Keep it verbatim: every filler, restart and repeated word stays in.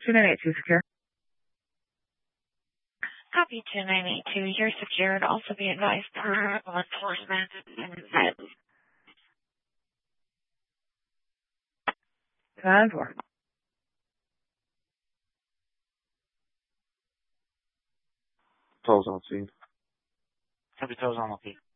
two nine eight two secure. Copy two nine eight two. You're secured. Also be advised per law enforcement. Nine four. Toes on scene. Copy, toes on, okay.